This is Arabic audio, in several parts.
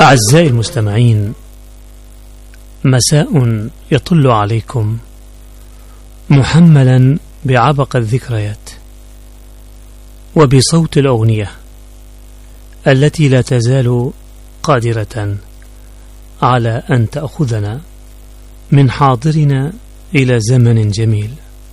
أعزائي المستمعين، مساء يطل عليكم محملا بعبق الذكريات وبصوت الأغنية التي لا تزال قادرة على أن تأخذنا من حاضرنا إلى زمن جميل،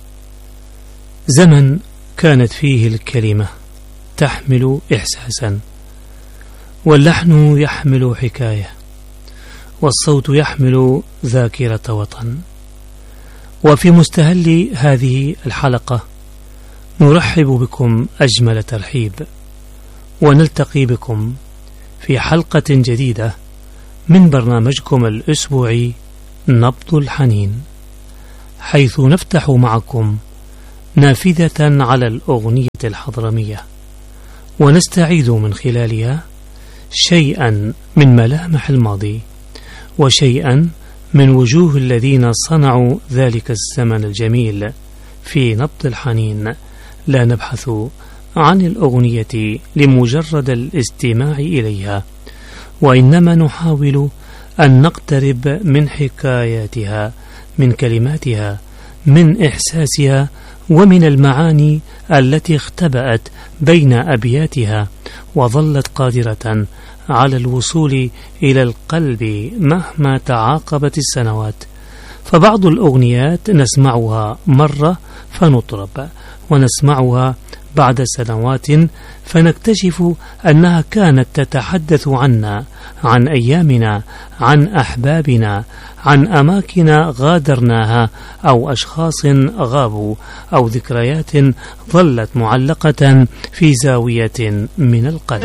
زمن كانت فيه الكلمة تحمل إحساسا، واللحن يحمل حكاية، والصوت يحمل ذاكرة وطن. وفي مستهل هذه الحلقة نرحب بكم أجمل ترحيب، ونلتقي بكم في حلقة جديدة من برنامجكم الأسبوعي نبض الحنين، حيث نفتح معكم نافذة على الأغنية الحضرمية، ونستعيد من خلالها شيئا من ملامح الماضي، وشيئا من وجوه الذين صنعوا ذلك الزمن الجميل. في نبض الحنين لا نبحث عن الأغنية لمجرد الاستماع إليها، وإنما نحاول أن نقترب من حكاياتها، من كلماتها، من إحساسها، ومن المعاني التي اختبأت بين أبياتها وظلت قادرة على الوصول إلى القلب مهما تعاقبت السنوات. فبعض الأغنيات نسمعها مرة فنطرب، ونسمعها بعد سنوات فنكتشف أنها كانت تتحدث عنا، عن أيامنا، عن أحبابنا، عن أماكن غادرناها، أو أشخاص غابوا، أو ذكريات ظلت معلقة في زاوية من القلب.